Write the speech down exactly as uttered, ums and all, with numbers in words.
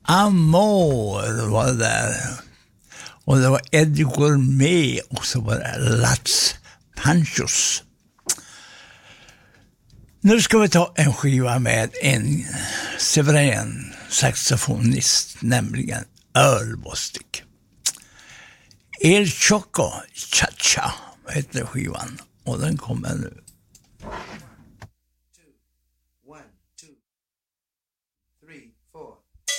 Amor var det där. Och det var Eddie Gourmet och så var det Las Panchos. Nu ska vi ta en skiva med en suverän saxofonist, nämligen Earl Bostic. El Choco Cha-Cha heter skivan och den kommer nu.